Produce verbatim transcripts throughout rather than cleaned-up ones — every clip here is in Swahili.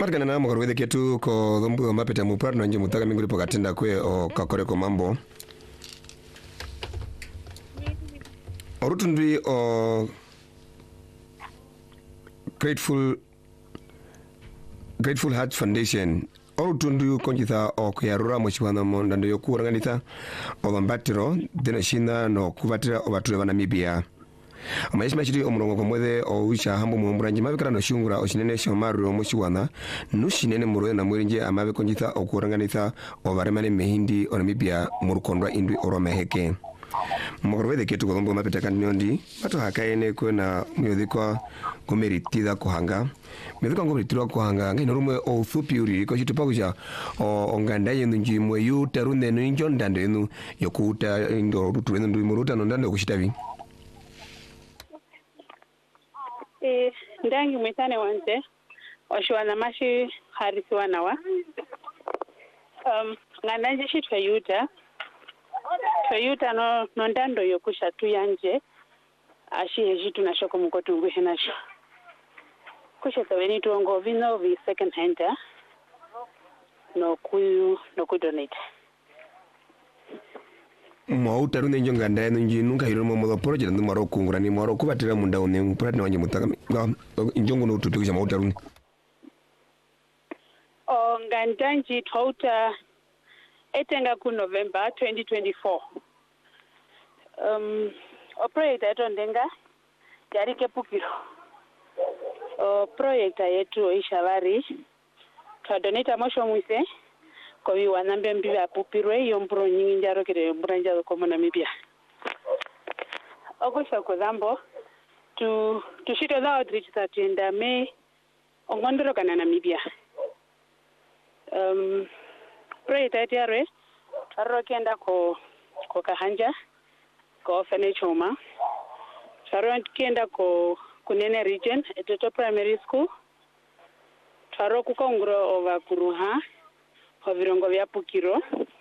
Margana na mokoro wede ketu ko dhombu mapeta mupar na nje mutaka mingu lipo katenda kwe o kakore ko mambo. Orutundui o Grateful Grateful Heart Foundation. Orutundui konjitha o kuyarura mwishiwana mondando yoku oranganitha o bambatiro dina shina no kuvatira o bature wa Namibia. Amayeshi machiri omurongo komwede o wisha hambo mumbranji mabikara no shungura o shinene shomaru o mushiwana nushinene muroye na murinje amabe konjitha o kuranganitha o baremane mehindi o Namibia murukondwa indwi oro meheke mukorwede ketu ko dhombo mapeta kanyondi bato hakaene ko na myodhikwa komeritida kohanga myodhikwa ngomeritira kohanga ngino rumwe o uthupi uri ko chitupakuja o nganda yenu njimwe yu tarune no injonda ndenu yokuta ndo rutu enu ndu muruta no ndando kushitavi. Eh, ndangi mwitane wanze washuwana mashi harisi wanawa um, ngananje shi Toyota Toyota no, no ndando yokusha tu yanje ashi hejitu na shoko mkotu nguhe nasho kusha taweni tuongo vino vi second hander no kuyu no kudonate mwa utarune njonga ndaya nunji nunga hiro mo modo project ndo maro kungura ni maro kubatira munda one mprat ne wanje mutaka njongo no tutukisha mwa utarune o ngandanji thouta etenga ku November twenty twenty-four um operate eto ndenga yari kepukiro o project yetu ishavari ka donate mosho mwise ko wi wanambe mbi apupirwe yombro nyingi njaro kire mbranja ko Namibia ogosha ko zambo tu tushito za outreach tatenda me ongondoro kana Namibia um project yare taro kenda ko ko kahanja ko fene choma taro kenda ko kunene region etoto primary school taro ku kongro over kuruha ko virongo vya pukiro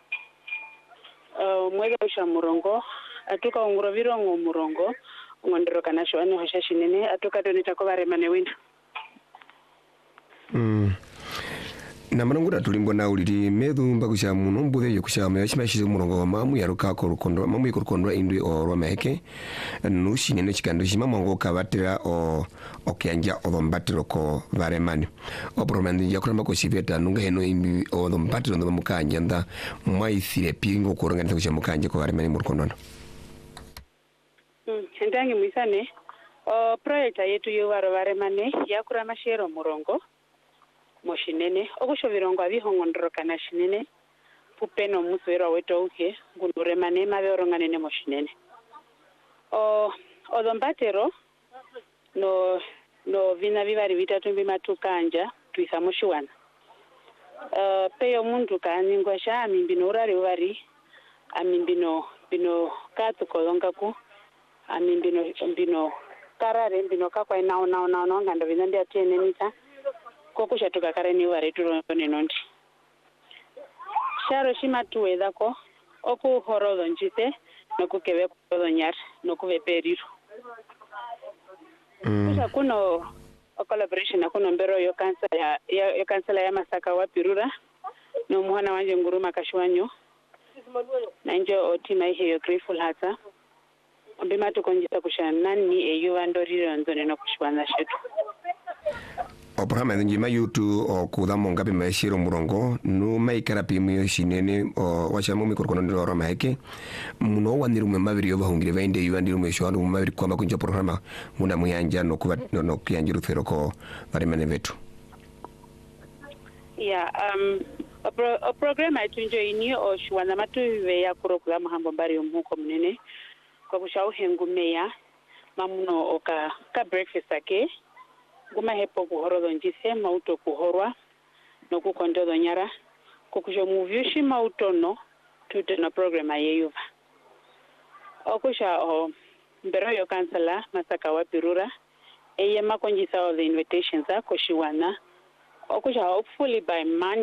uh, mwega usha murongo atuka ongro virongo murongo ngondoro kana shwani hosha shinene atuka donita ko baremane winda mm na manongura tulimbo na uliri medu mbakusha muno mbudhe yokusha mayashima shizo murongo wa mamu yaruka ko rukondo mamu ikorukondo indwi o rwa meheke nushi nene chikando shima mongo kabatira o okyanja o dombatiro ko baremani o promandi yakuramba ko siveta nunga heno indwi o dombatiro ndo mukanja nda mwaithire pingo kuranga kusha mukanje ko baremani murukondo mm ndangi mwisane o project yetu yo waro baremane yakura mashero murongo moshinene okusho virongo abihongondoro kana shinene pupeno muswera weto uke ngundure mane mabe oronganene moshinene o odombatero no no vina vivari vitatu bimatukanja tuisa moshiwana uh, peyo muntu kaningwa sha mimbino urari uvari aminbino bino katu kolonga ku aminbino bino karare bino kakwa inao nao nao nao ngando vinandi atene nita kokusha tukakareni wari turone nondi sharo shima tuweza ko oku horodo njite nokukebe ko nyar nokuveperiru mm. Kusha kuno a collaboration akuno mbero yo kansa ya yo kansela ya Masaka wa Pirura no muhana wanje nguruma kashwanyo na njo otima ihe yo Grateful Heart mbima tukonjita kusha nani eyo andoriro nzone no kushwana shetu Obrahama njima yutu o kudamo ngapi maishiro murongo no maikara pimo shinene o wachamo mikorokono ndo ro maheke muno waniru mabiri yo bahungire bainde yuandiro mwesho ndo mabiri kwa makunja programa muna muyanja no kuba no kuyanjiru feroko barimane vetu ya um a, pro, a program aitunjo ini o shwana matu ve ya kurokula hambo mbari umuko mnene kwa kushau hengumeya mamuno oka ka breakfast ake guma hepo kuhorodo njise mauto kuhorwa no kukondodo nyara kukusho muvyushi mauto no tute na programa yeyuva okusha o mbero yo kansala Masaka wa Pirura eye makonjisa all the invitations ako shiwana okusha hopefully by Monday